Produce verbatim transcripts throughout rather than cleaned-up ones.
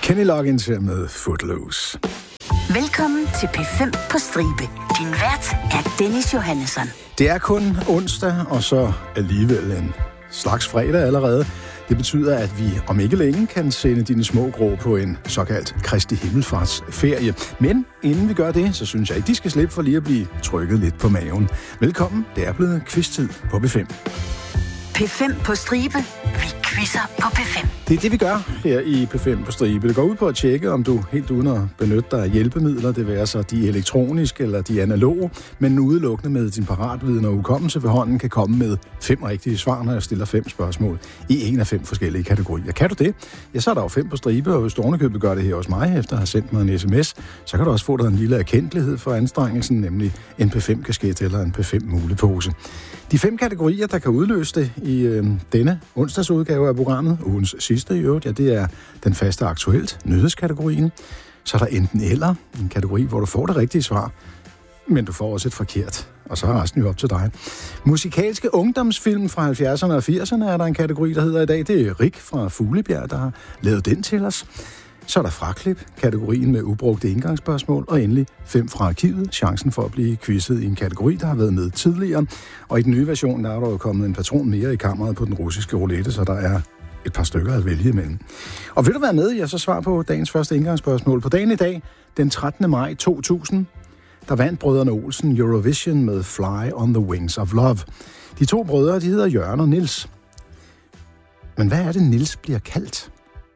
Kenny Loggins her med Footloose. Velkommen til P fem på stribe. Din vært er Dennis Johannesson. Det er kun onsdag, og så alligevel en slags fredag allerede. Det betyder, at vi om ikke længe kan sende dine små grå på en såkaldt Kristi Himmelfartsferie. Men inden vi gør det, så synes jeg ikke, de skal slippe for lige at blive trykket lidt på maven. Velkommen, det er blevet quiz-tid på P fem. P fem på stribe. Vi quizzer på P fem. Det er det, vi gør her i P fem på stribe. Det går ud på at tjekke, om du helt uden at benytte dig af hjælpemidler, det vil så de elektroniske eller de analoge, men udelukkende med din paratviden og hukommelse ved hånden, kan komme med fem rigtige svar, når jeg stiller fem spørgsmål i en af fem forskellige kategorier. Kan du det? Ja, så er der jo fem på stribe, og hvis du ovenikøbet gør det her hos mig, efter at have sendt mig en sms, så kan du også få dig en lille erkendelighed for anstrengelsen, nemlig en P fem kasket eller en P fem mulepose. De fem kategorier, der kan udløse det i øh, denne onsdagsudgave af programmet, ugens sidste i øvrigt, ja, det er den faste aktuelt, nyhedskategorien. Så er der enten eller, en kategori, hvor du får det rigtige svar, men du får også et forkert, og så er resten jo op til dig. Musikalske ungdomsfilm fra halvfjerdserne og firserne er der en kategori, der hedder i dag. Det er Rik fra Fuglebjerg, der har lavet den til os. Så er der fraklip, kategorien med ubrugte indgangsspørgsmål, og endelig fem fra arkivet, chancen for at blive quizzet i en kategori, der har været med tidligere. Og i den nye version, der er der jo kommet en patron mere i kammeret på den russiske roulette, så der er et par stykker at vælge imellem. Og vil du være med, ja, så svar på dagens første indgangsspørgsmål. På dagen i dag, den trettende maj to tusind, der vandt brødrene Olsen Eurovision med Fly on the Wings of Love. De to brødre, de hedder Jørgen og Nils. Men hvad er det, Nils bliver kaldt?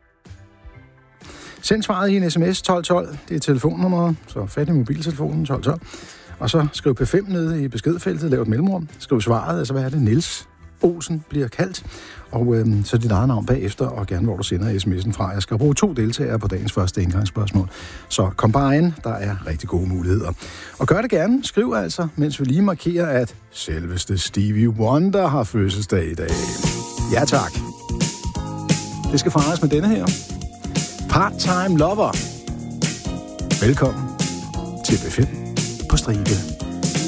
Send svaret i en sms tolv tolv, det er telefonnummeret, så fat i mobiltelefonen tolv tolv. Og så skriv P fem nede i beskedfeltet, lav et mellemrum, skriv svaret, altså hvad er det, Nils Olsen bliver kaldt, og øhm, så dit eget navn bagefter, og gerne hvor du sender sms'en fra. Jeg skal bruge to deltagere på dagens første indgangsspørgsmål, så kom bare ind, der er rigtig gode muligheder. Og gør det gerne, skriv altså, mens vi lige markerer, at selveste Stevie Wonder har fødselsdag i dag. Ja tak. Det skal fejres med denne her. Part-Time Lover. Velkommen til P fem på stribe.